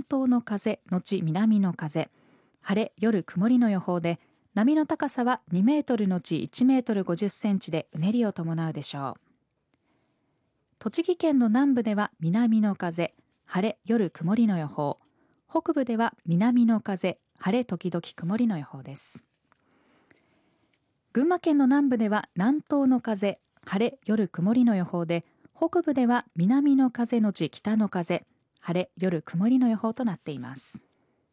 東の風のち南の風、晴れ夜曇りの予報で、波の高さは2メートルのち1メートル50センチでうねりを伴うでしょう。栃木県の南部では南の風、晴れ夜曇りの予報、北部では南の風、晴れ時々曇りの予報です。群馬県の南部では南東の風、晴れ夜曇りの予報で、北部では南の風のち北の風、晴れ夜曇りの予報となっています。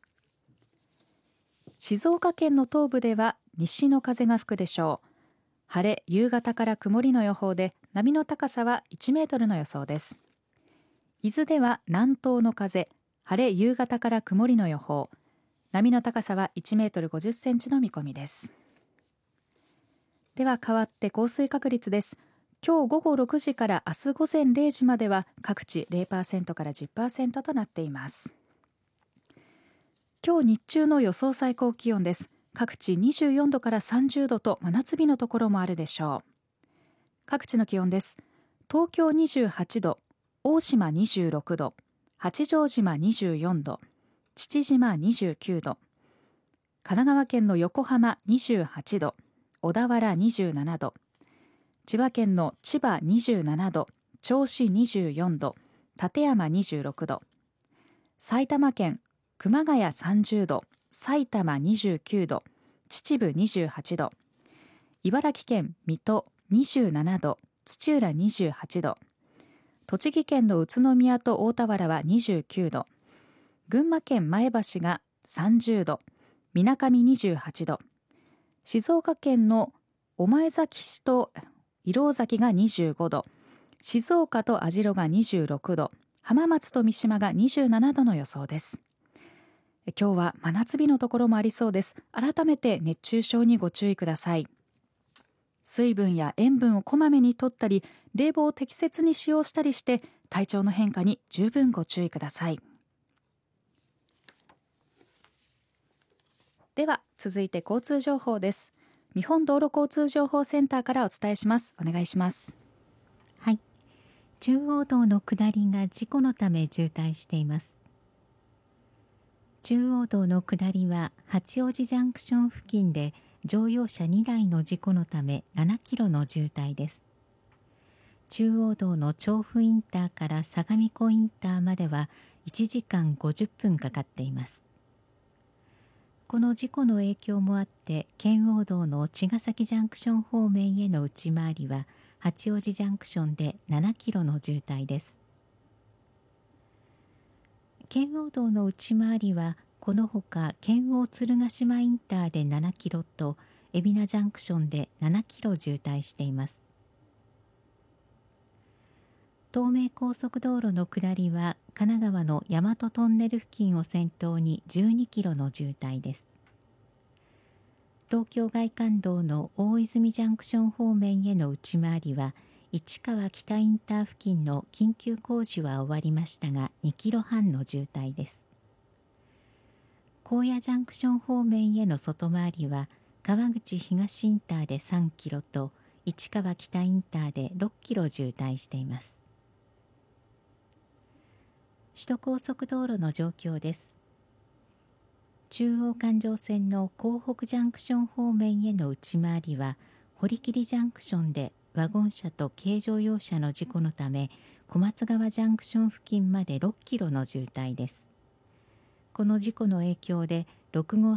静岡県の東部では西の風が吹くでしょう。晴れ夕方から曇りの予報で、波の高さは1メートルの予想です。伊豆では南東の風、晴れ夕方から曇りの予報、波の高さは1メートル50センチの見込みです。では変わって降水確率です。今日午後6時から明日午前0時までは各地 0% から 10% となっています。今日日中の予想最高気温です。各地24度から30度と真夏日のところもあるでしょう。各地の気温です。東京28度、大島26度、八丈島24度、父島29度、神奈川県の横浜28度、小田原27度、千葉県の千葉27度、銚子24度、館山26度、埼玉県熊谷30度、埼玉29度、秩父28度、茨城県水戸27度、土浦28度、栃木県の宇都宮と大田原は29度、群馬県前橋が30度、みなかみ28度、静岡県の御前崎市と石廊崎が25度、静岡と網代が26度、浜松と三島が27度の予想です。今日は真夏日のところもありそうです。改めて熱中症にご注意ください。水分や塩分をこまめに摂ったり、冷房を適切に使用したりして体調の変化に十分ご注意ください。では続いて交通情報です。日本道路交通情報センターからお伝えします。お願いします。 はい、中央道の下りが事故のため渋滞しています。中央道の下りは八王子ジャンクション付近で乗用車2台の事故のため7キロの渋滞です。中央道の調布インターから相模湖インターまでは1時間50分かかっています。この事故の影響もあって圏央道の茅ヶ崎ジャンクション方面への内回りは八王子ジャンクションで7キロの渋滞です。圏央道の内回りはこのほか圏央鶴ヶ島インターで7キロと海老名ジャンクションで7キロ渋滞しています。東名高速道路の下りは神奈川の大和トンネル付近を先頭に12キロの渋滞です。東京外環道の大泉ジャンクション方面への内回りは市川北インター付近の緊急工事は終わりましたが2キロ半の渋滞です。高野ジャンクション方面への外回りは川口東インターで3キロと市川北インターで6キロ渋滞しています。首都高速道路の状況です。中央環状線の港北ジャンクション方面への内回りは堀切ジャンクションでワゴン車と軽乗用車の事故のため小松川ジャンクション付近まで6キロの渋滞です。この事故の影響で6号。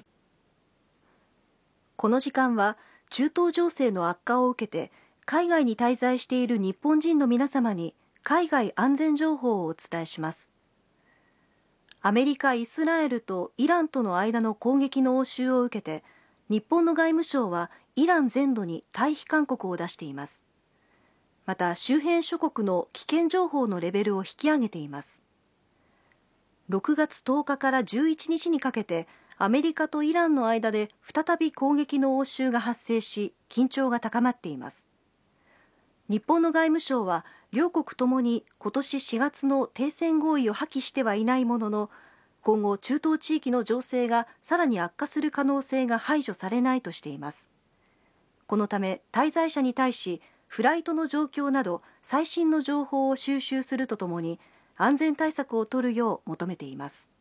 この時間は中東情勢の悪化を受けて海外に滞在している日本人の皆様に海外安全情報をお伝えします。アメリカ、イスラエルとイランとの間の攻撃の応酬を受けて日本の外務省はイラン全土に退避勧告を出しています。また周辺諸国の危険情報のレベルを引き上げています。6月10日から11日にかけてアメリカとイランの間で再び攻撃の応酬が発生し緊張が高まっています。日本の外務省は両国ともに今年4月の停戦合意を破棄してはいないものの今後中東地域の情勢がさらに悪化する可能性が排除されないとしています。このため滞在者に対しフライトの状況など最新の情報を収集するとともに安全対策を取るよう求めています。